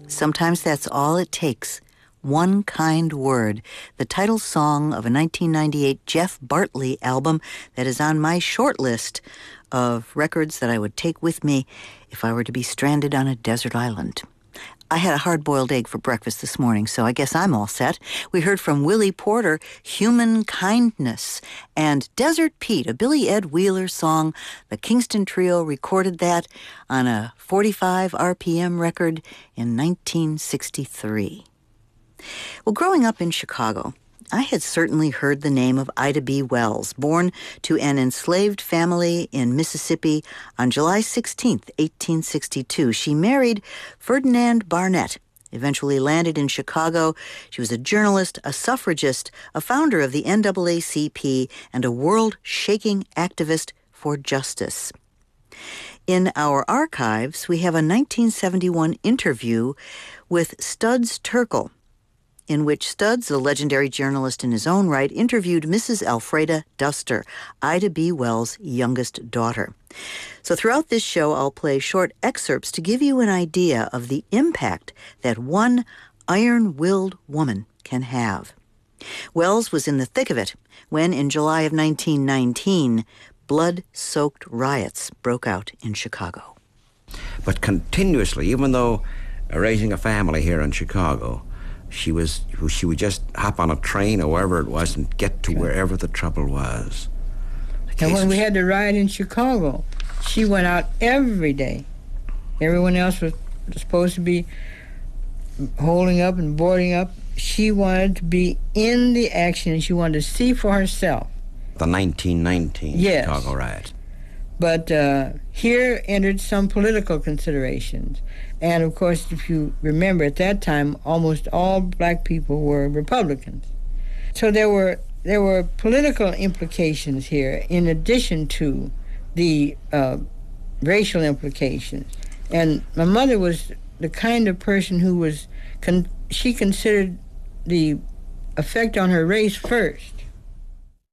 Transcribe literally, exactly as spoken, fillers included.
Sometimes that's all it takes. One Kind Word, the title song of a nineteen ninety-eight Jeff Bartley album that is on my short list of records that I would take with me if I were to be stranded on a desert island. I had a hard-boiled egg for breakfast this morning, so I guess I'm all set. We heard from Willie Porter, Human Kindness, and Desert Pete, a Billy Ed Wheeler song. The Kingston Trio recorded that on a forty-five R P M record in nineteen sixty-three. Well, growing up in Chicago, I had certainly heard the name of Ida B. Wells, born to an enslaved family in Mississippi on July sixteenth, eighteen sixty-two. She married Ferdinand Barnett, eventually landed in Chicago. She was a journalist, a suffragist, a founder of the N double A C P, and a world-shaking activist for justice. In our archives, we have a nineteen seventy-one interview with Studs Terkel, in which Studs, a legendary journalist in his own right, interviewed Missus Alfreda Duster, Ida B. Wells' youngest daughter. So throughout this show, I'll play short excerpts to give you an idea of the impact that one iron-willed woman can have. Wells was in the thick of it when, in July of nineteen nineteen, blood-soaked riots broke out in Chicago. But continuously, even though raising a family here in Chicago, She was. She would just hop on a train or wherever it was and get to wherever the trouble was. And when we had the riot in Chicago, she went out every day. Everyone else was supposed to be holding up and boarding up. She wanted to be in the action, and she wanted to see for herself. The nineteen nineteen yes. Chicago riot. But uh, here entered some political considerations. And, of course, if you remember, at that time, almost all black people were Republicans. So there were there were political implications here in addition to the uh, racial implications. And my mother was the kind of person who was, con- she considered the effect on her race first.